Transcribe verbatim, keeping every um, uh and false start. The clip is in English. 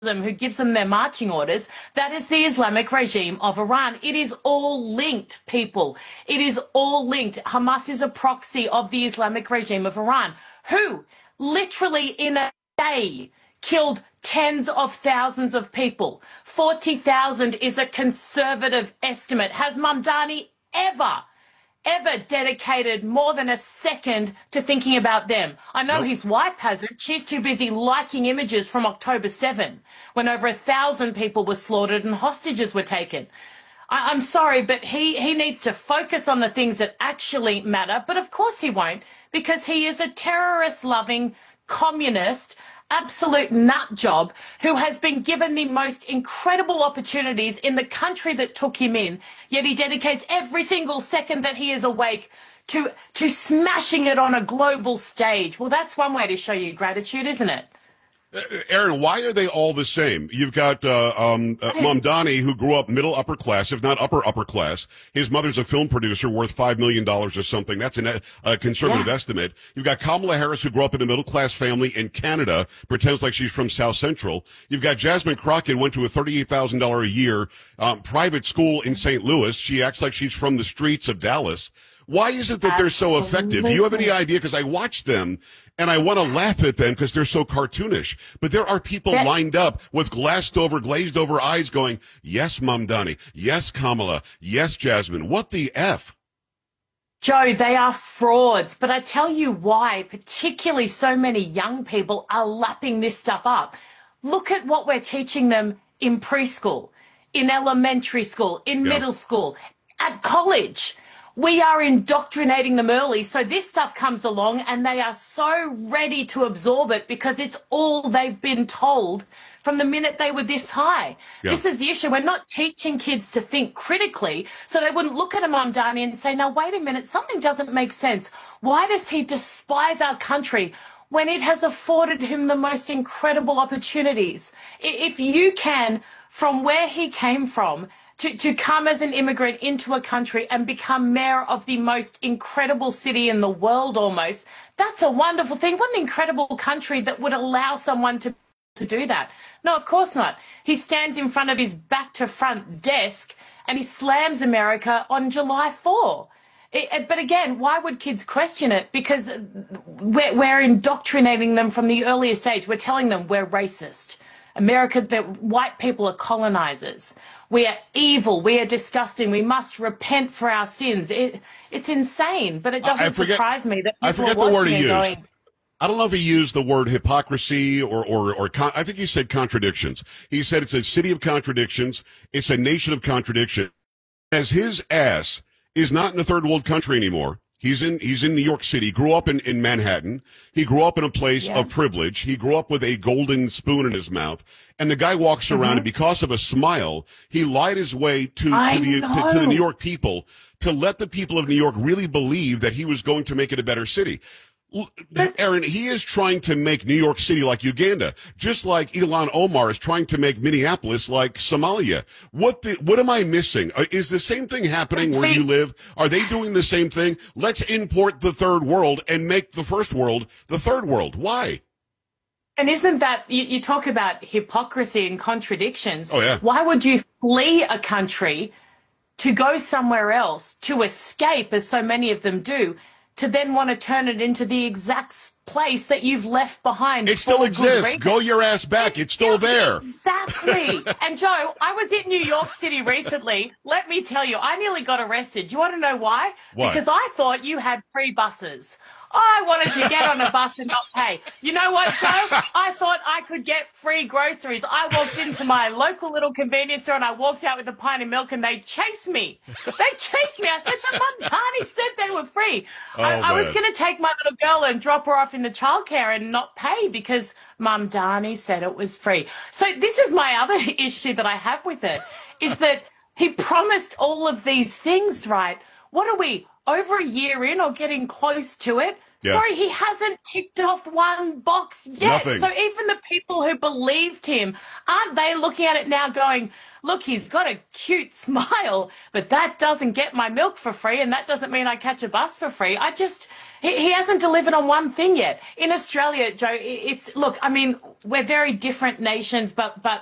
them who gives them their marching orders, that is the Islamic regime of Iran. It is all linked, people. It is all linked. Hamas is a proxy of the Islamic regime of Iran, who literally in a day killed tens of thousands of people. forty thousand is a conservative estimate. Has Mamdani ever ever dedicated more than a second to thinking about them? I know Nope. his wife hasn't. She's too busy liking images from October seventh, when over a thousand people were slaughtered and hostages were taken. I, I'm sorry, but he, he needs to focus on the things that actually matter. But of course he won't, because he is a terrorist-loving communist, absolute nut job who has been given the most incredible opportunities in the country that took him in, yet he dedicates every single second that he is awake to to smashing it on a global stage. Well, that's one way to show you gratitude, isn't it? Uh, Aaron, why are they all the same? You've got uh, um, uh, Mamdani, who grew up middle upper class, if not upper upper class. His mother's a film producer worth five million dollars or something. That's a uh, conservative Yeah. estimate. You've got Kamala Harris, who grew up in a middle class family in Canada, pretends like she's from South Central. You've got Jasmine Crockett, went to a thirty-eight thousand dollars a year um, private school in Saint Louis. She acts like she's from the streets of Dallas. Why is it that they're so effective? Do you have any idea? Because I watch them and I want to laugh at them because they're so cartoonish. But there are people That- lined up with glassed over, glazed over eyes going, yes, Mamdani. Yes, Kamala. Yes, Jasmine. What the F? Joe, they are frauds. But I tell you why, particularly so many young people are lapping this stuff up. Look at what we're teaching them in preschool, in elementary school, in Yeah. middle school, at college. We are indoctrinating them early, so this stuff comes along and they are so ready to absorb it because it's all they've been told from the minute they were this high. Yeah. This is the issue. We're not teaching kids to think critically, so they wouldn't look at a Mamdani and say, now, wait a minute, something doesn't make sense. Why does he despise our country when it has afforded him the most incredible opportunities? I- If you can, from where he came from, To, to come as an immigrant into a country and become mayor of the most incredible city in the world almost, that's a wonderful thing. What an incredible country that would allow someone to, to do that. No, of course not. He stands in front of his back to front desk and he slams America on July fourth. It, it- but again, why would kids question it? Because we're, we're indoctrinating them from the earliest age. We're telling them we're racist. America, that white people are colonizers. We are evil. We are disgusting. We must repent for our sins. It, it's insane, but it doesn't I forget- surprise me that people I forget are the word he watching and used. going, I don't know if he used the word hypocrisy or, or, or con- I think he said contradictions. He said it's a city of contradictions. It's a nation of contradiction. As his ass is not in a third world country anymore. He's in, he's in New York City, grew up in, in Manhattan. He grew up in a place Yeah. of privilege. He grew up with a golden spoon in his mouth. And the guy walks around and because of a smile, he lied his way to, I to the, to, to the know. New York people to let the people of New York really believe that he was going to make it a better city. L- Aaron, he is trying to make New York City like Uganda, just like Ilhan Omar is trying to make Minneapolis like Somalia. What the, what am I missing? Uh, Is the same thing happening where you live? Are they doing the same thing? Let's import the third world and make the first world the third world. Why? And isn't that, you, you talk about hypocrisy and contradictions. Oh, yeah. Why would you flee a country to go somewhere else, to escape, as so many of them do, to then want to turn it into the exact s- place that you've left behind? It still for good exists. reason? Go your ass back. It's still there. Exactly. And Joe, I was in New York City recently. Let me tell you, I nearly got arrested. Do you want to know why? Why? Because I thought you had free buses. I wanted to get on a bus and not pay. You know what, Joe? I thought I could get free groceries. I walked into my local little convenience store and I walked out with a pint of milk and they chased me. They chased me. I said, but Mamdani said they were free. I, Oh, I was man. going to take my little girl and drop her off in the childcare and not pay because Mamdani said it was free. So this is my other issue that I have with it, is that he promised all of these things, right? What are we, over a year in or getting close to it? Yeah. Sorry, he hasn't ticked off one box yet. Nothing. So even the people who believed him, aren't they looking at it now going, look, he's got a cute smile, but that doesn't get my milk for free, and that doesn't mean I catch a bus for free. I just, he, he hasn't delivered on one thing yet. In Australia, Joe, it's, look, I mean, we're very different nations, but, but